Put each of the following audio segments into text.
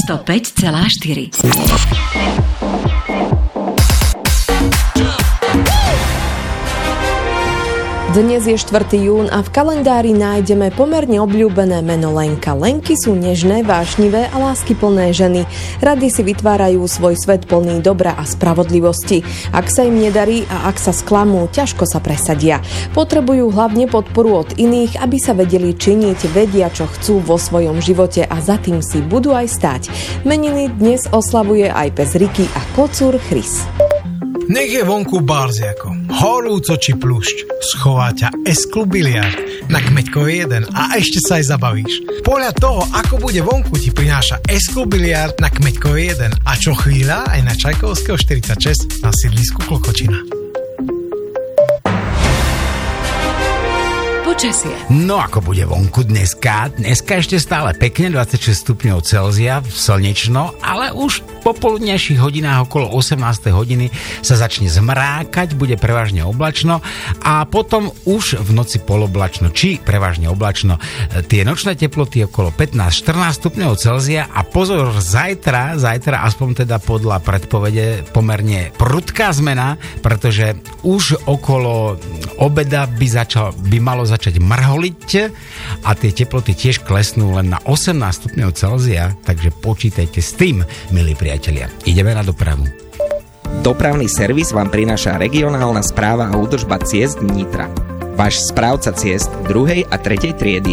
105,4. Dnes je 4. jún a v kalendári nájdeme pomerne obľúbené meno Lenka. Lenky sú nežné, vášnivé a láskyplné ženy. Rady si vytvárajú svoj svet plný dobra a spravodlivosti. Ak sa im nedarí a ak sa sklamú, ťažko sa presadia. Potrebujú hlavne podporu od iných, aby sa vedeli činiť, vedia, čo chcú vo svojom živote a za tým si budú aj stáť. Meniny dnes oslavuje aj pes Riky a kocúr Chris. Nech je vonku barziako, horúco či pľúšť, schová ťa S-klub biliard na Kmeďkovej 1 a ešte sa aj zabavíš. Podľa toho, ako bude vonku, ti prináša S-klub biliard na Kmeďkovej 1 a čo chvíľa aj na Čajkovského 46 na sídlisku Klokočina. Počasie. No ako bude vonku dneska? Dneska ešte stále pekne, 26 stupňov Celzia, slnečno, ale už po poludnejších hodinách okolo 18. hodiny sa začne zmrákať, bude prevažne oblačno a potom už v noci poloblačno, či prevažne oblačno. Tie nočné teploty okolo 15-14 stupňov Celzia a pozor, zajtra, aspoň teda podľa predpovede, pomerne prudká zmena, pretože už okolo obeda by malo začať mrholiť a tie teploty tiež klesnú len na 18 stupňov Celzia, takže počítajte s tým, milí priatelia. Ideme na dopravu. Dopravný servis vám prináša regionálna správa a údržba ciest Nitra. Váš správca ciest 2. a 3. triedy.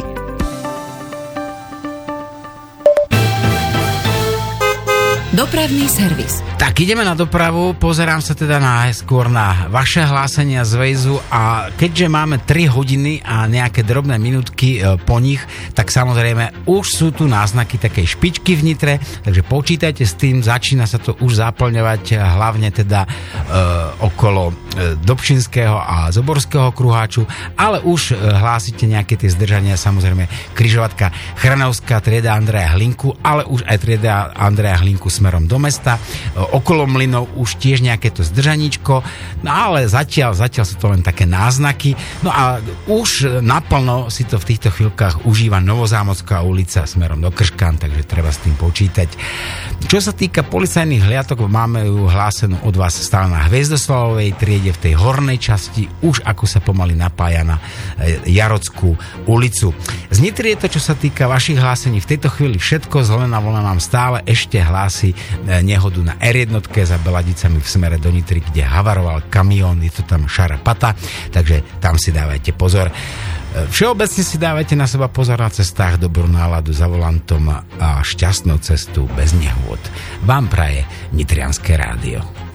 Dopravný servis. Tak ideme na dopravu, pozerám sa teda skôr na vaše hlásenia z Vejzu a keďže máme 3 hodiny a nejaké drobné minútky po nich, tak samozrejme už sú tu náznaky takej špičky v Nitre, takže počítajte s tým, začína sa to už zaplňovať hlavne teda okolo Dobšinského a Zoborského kruháču, ale už hlásite nejaké tie zdržania, samozrejme križovatka Chranovská, trieda Andreja Hlinku, ale už aj trieda Andreja Hlinku smerom do mesta. Okolo Mlynov už tiež nejaké to zdržaníčko, no ale zatiaľ sú to len také náznaky. No a už naplno si to v týchto chvíľkach užíva Novozámocká ulica smerom do Krškán, takže treba s tým počítať. Čo sa týka policajných hliadok, máme ju hlásenú od vás stále na Hviezdoslavovej triede v tej hornej časti, už ako sa pomaly napája na Jarockú ulicu. Z Nitry je to, čo sa týka vašich hlásení. V tejto chvíli všetko, Zelená vlna nám stále ešte hlási nehodu na R1 za Beladicami v smere do Nitry, kde havaroval kamión, je to tam šarapata, takže tam si dávajte pozor. Všeobecne si dávajte na seba pozor na cestách, dobrú náladu za volantom a šťastnú cestu bez nehôd. Vám praje Nitrianske rádio.